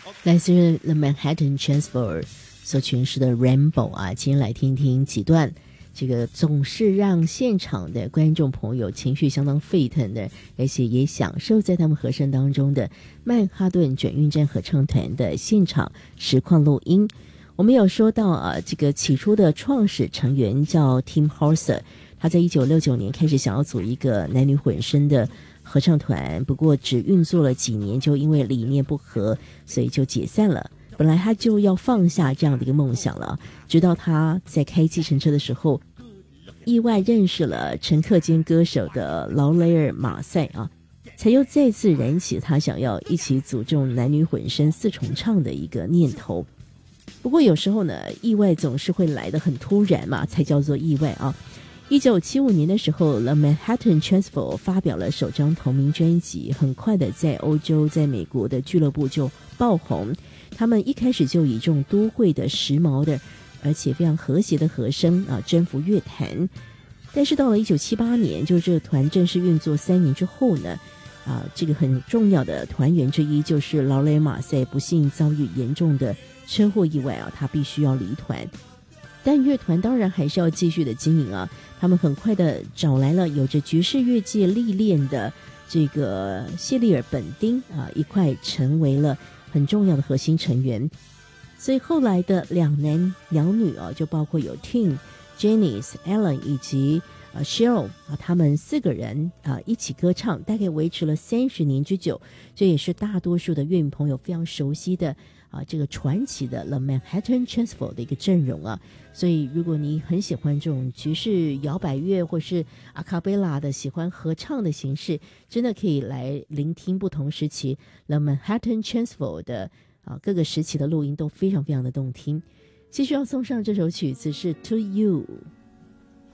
来自于 The Manhattan Transfer 所诠释的 Rainbow 啊，今天来听听几段这个总是让现场的观众朋友情绪相当沸腾的，而且也享受在他们和声当中的曼哈顿转运站合唱团的现场实况录音。我们有说到这个起初的创始成员叫 Tim Horser， 他在1969年开始想要组一个男女混声的合唱团，不过只运作了几年，就因为理念不合，所以就解散了。本来他就要放下这样的一个梦想了，直到他在开计程车的时候，意外认识了乘客兼歌手的劳雷尔·马赛啊，才又再次燃起他想要一起组这种男女混声四重唱的一个念头。不过有时候呢，意外总是会来得很突然嘛，才叫做意外啊。1975年的时候 The Manhattan Transfer 发表了首张同名专辑，很快的在欧洲在美国的俱乐部就爆红。他们一开始就以这种都会的时髦的而且非常和谐的和声征服乐坛。但是到了1978年，就这个团正式运作3年之后呢，这个很重要的团员之一就是劳雷·马赛不幸遭遇严重的车祸意外他必须要离团。但乐团当然还是要继续的经营他们很快的找来了有着爵士乐界历练的这个谢利尔·本丁一块成为了很重要的核心成员。所以后来的2男2女就包括有 Tim、Janice、Alan 以及Cheryl 他们4个人一起歌唱，大概维持了30年之久。这也是大多数的乐迷朋友非常熟悉的这个传奇的 The Manhattan Transfer 的一个阵容所以如果你很喜欢这种爵士摇摆乐或是阿卡贝拉的喜欢合唱的形式，真的可以来聆听不同时期 The Manhattan Transfer 的各个时期的录音，都非常非常的动听。继续要送上这首曲子是 To You。